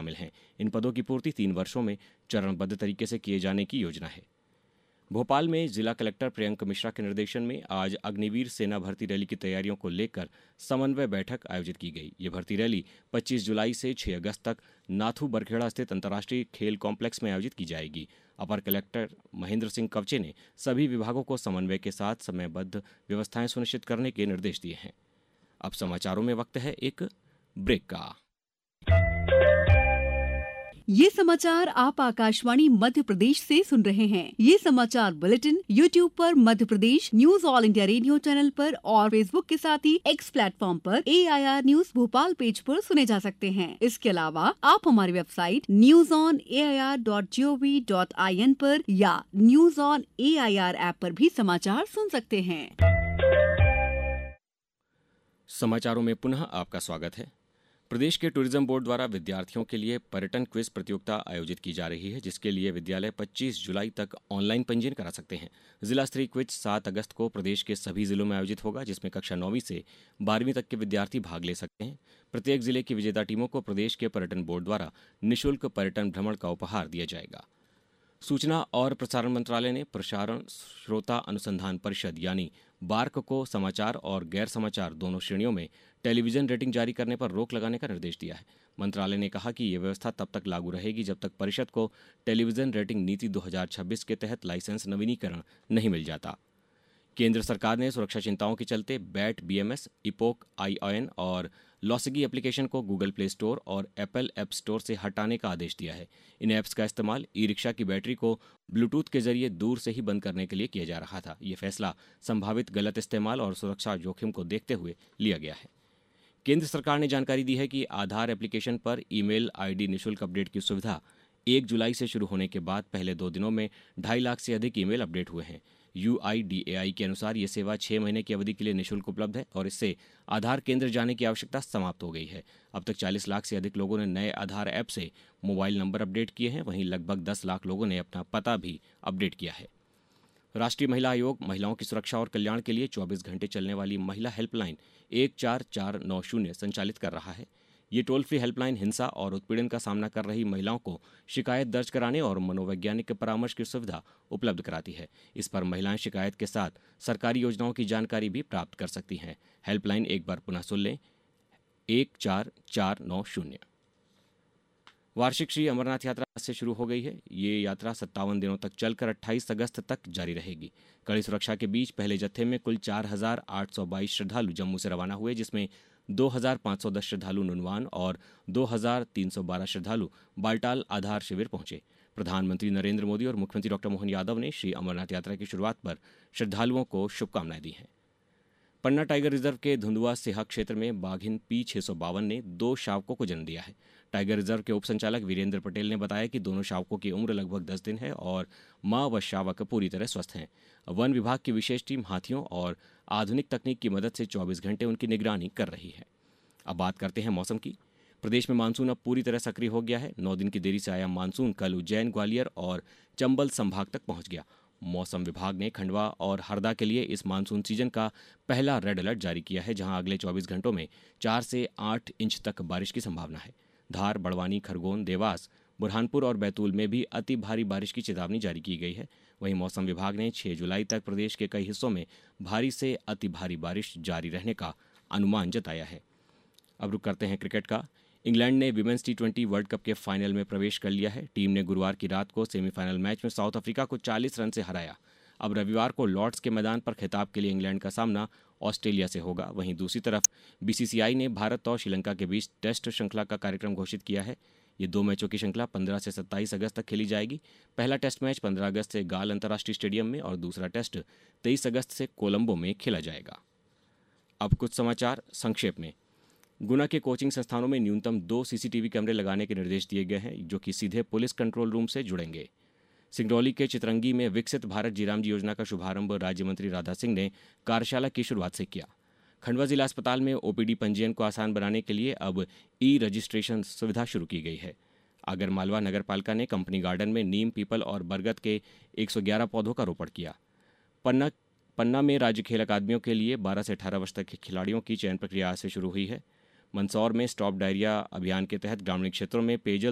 शामिल हैं। इन पदों की पूर्ति 3 वर्षों में चरणबद्ध तरीके से किए जाने की योजना है। भोपाल में जिला कलेक्टर प्रियंक मिश्रा के निर्देशन में आज अग्निवीर सेना भर्ती रैली की तैयारियों को लेकर समन्वय बैठक आयोजित की गई। ये भर्ती रैली 25 जुलाई से 6 अगस्त तक नाथू बरखेड़ा स्थित अंतर्राष्ट्रीय खेल कॉम्प्लेक्स में आयोजित की जाएगी। अपर कलेक्टर महेंद्र सिंह कवचे ने सभी विभागों को समन्वय के साथ समयबद्ध व्यवस्थाएं सुनिश्चित करने के निर्देश दिए हैं। अब समाचारों में वक्त है एक ब्रेक का। ये समाचार आप आकाशवाणी मध्य प्रदेश से सुन रहे हैं। ये समाचार बुलेटिन YouTube पर Madhya Pradesh news all India radio channel पर और फेसबुक के साथ ही X प्लेटफॉर्म पर AIR न्यूज भोपाल पेज पर सुने जा सकते हैं। इसके अलावा आप हमारी वेबसाइट newsonair.gov.in पर या न्यूज ऑन AIR ऐप पर भी समाचार सुन सकते हैं। समाचारों में पुनः आपका स्वागत है। प्रदेश के टूरिज्म बोर्ड द्वारा विद्यार्थियों के लिए पर्यटन क्विज प्रतियोगिता आयोजित की जा रही है, जिसके लिए विद्यालय 25 जुलाई तक ऑनलाइन पंजीयन करा सकते हैं। जिला स्तरीय क्विज 7 अगस्त को प्रदेश के सभी जिलों में आयोजित होगा, जिसमें कक्षा 9वीं से 12वीं तक के विद्यार्थी भाग ले सकते हैं। प्रत्येक जिले की विजेता टीमों को प्रदेश के पर्यटन बोर्ड द्वारा निःशुल्क पर्यटन भ्रमण का उपहार दिया जाएगा। सूचना और प्रसारण मंत्रालय ने प्रसारण श्रोता अनुसंधान परिषद यानी बार्क को समाचार और गैर समाचार दोनों श्रेणियों में टेलीविजन रेटिंग जारी करने पर रोक लगाने का निर्देश दिया है। मंत्रालय ने कहा कि ये व्यवस्था तब तक लागू रहेगी जब तक परिषद को टेलीविजन रेटिंग नीति 2026 के तहत लाइसेंस नवीनीकरण नहीं मिल जाता। केंद्र सरकार ने सुरक्षा चिंताओं के चलते बैट BMS, इपोक ION और लॉसिगी एप्लीकेशन को गूगल प्ले स्टोर और एप्पल ऐप स्टोर से हटाने का आदेश दिया है। इन ऐप्स का इस्तेमाल ई-रिक्शा की बैटरी को ब्लूटूथ के जरिए दूर से ही बंद करने के लिए किया जा रहा था। ये फैसला संभावित गलत इस्तेमाल और सुरक्षा जोखिम को देखते हुए लिया गया है। केंद्र सरकार ने जानकारी दी है कि आधार एप्लीकेशन पर ईमेल ID निःशुल्क अपडेट की सुविधा 1 जुलाई से शुरू होने के बाद पहले 2 दिनों में 2.5 लाख से अधिक ईमेल अपडेट हुए हैं। UIDAI के अनुसार ये सेवा 6 महीने की अवधि के लिए निःशुल्क उपलब्ध है और इससे आधार केंद्र जाने की आवश्यकता समाप्त हो गई है। अब तक 40 लाख से अधिक लोगों ने नए आधार ऐप से मोबाइल नंबर अपडेट किए हैं। वहीं लगभग 10 लाख लोगों ने अपना पता भी अपडेट किया है। राष्ट्रीय महिला आयोग महिलाओं की सुरक्षा और कल्याण के लिए 24 घंटे चलने वाली महिला हेल्पलाइन 14490 संचालित कर रहा है। ये टोल फ्री हेल्पलाइन हिंसा और उत्पीड़न का सामना कर रही महिलाओं को शिकायत दर्ज कराने और मनोवैज्ञानिक परामर्श की सुविधा उपलब्ध कराती है। इस पर महिलाएं शिकायत के साथ सरकारी योजनाओं की जानकारी भी प्राप्त कर सकती हैं। हेल्पलाइन एक बार पुनः सुन लें, 14490। वार्षिक श्री अमरनाथ यात्रा से शुरू हो गई है। ये यात्रा 57 दिनों तक चलकर 28 अगस्त तक जारी रहेगी। कड़ी सुरक्षा के बीच पहले जत्थे में कुल 4822 श्रद्धालु जम्मू से रवाना हुए, जिसमें 2510 श्रद्धालु नुनवान और 2312 श्रद्धालु बालटाल आधार शिविर पहुंचे। प्रधानमंत्री नरेंद्र मोदी और मुख्यमंत्री डॉक्टर मोहन यादव ने श्री अमरनाथ यात्रा की शुरुआत पर श्रद्धालुओं को शुभकामनाएं दी हैं। पन्ना टाइगर रिजर्व के धुंधुआ सेहा क्षेत्र में बाघिन P652 ने 2 शावकों को जन्म दिया है। टाइगर रिजर्व के उप संचालक वीरेंद्र पटेल ने बताया कि दोनों शावकों की उम्र लगभग 10 दिन है और मां व शावक पूरी तरह स्वस्थ हैं। वन विभाग की विशेष टीम हाथियों और आधुनिक तकनीक की मदद से 24 घंटे उनकी निगरानी कर रही है। अब बात करते हैं मौसम की। प्रदेश में मानसून अब पूरी तरह सक्रिय हो गया है। 9 दिन की देरी से आया मानसून कल उज्जैन, ग्वालियर और चंबल संभाग तक पहुंच गया। मौसम विभाग ने खंडवा और हरदा के लिए इस मानसून सीजन का पहला रेड अलर्ट जारी किया है, जहां अगले 24 घंटों में 4 से 8 इंच तक बारिश की संभावना है। धार, बड़वानी, खरगोन, देवास, बुरहानपुर और बैतूल में भी अति भारी बारिश की चेतावनी जारी की गई है। वहीं मौसम विभाग ने 6 जुलाई तक प्रदेश के कई हिस्सों में भारी से अति भारी बारिश जारी रहने का अनुमान जताया है। अब रुक करते हैं क्रिकेट का। इंग्लैंड ने विमेंस T20 वर्ल्ड कप के फाइनल में प्रवेश कर लिया है। टीम ने गुरुवार की रात को सेमीफाइनल मैच में साउथ अफ्रीका को 40 रन से हराया। अब रविवार को लॉर्ड्स के मैदान पर खिताब के लिए इंग्लैंड का सामना ऑस्ट्रेलिया से होगा। वहीं दूसरी तरफ BCCI ने भारत और श्रीलंका के बीच टेस्ट श्रृंखला का कार्यक्रम घोषित किया है। ये 2 मैचों की श्रृंखला 15 से 27 अगस्त तक खेली जाएगी। पहला टेस्ट मैच 15 अगस्त से गाल अंतर्राष्ट्रीय स्टेडियम में और दूसरा टेस्ट 23 अगस्त से कोलंबो में खेला जाएगा। अब कुछ समाचार संक्षेप में। गुना के कोचिंग संस्थानों में न्यूनतम 2 CCTV कैमरे लगाने के निर्देश दिए गए हैं, जो कि सीधे पुलिस कंट्रोल रूम से जुड़ेंगे। सिंगरौली के चितरंगी में विकसित भारत जीराम जी योजना का शुभारंभ राज्य मंत्री राधा सिंह ने कार्यशाला की शुरुआत से किया। खंडवा जिला अस्पताल में OPD पंजीयन को आसान बनाने के लिए अब रजिस्ट्रेशन सुविधा शुरू की गई है। आगरमालवा नगर पालिका ने कंपनी गार्डन में नीम, पीपल और बरगद के 111 पौधों का रोपण किया। पन्ना में राज्य खेल अकादमियों के लिए 12 से 18 वर्ष तक के खिलाड़ियों की चयन प्रक्रिया आज से शुरू हुई है। मंदसौर में स्टॉप डायरिया अभियान के तहत ग्रामीण क्षेत्रों में पेयजल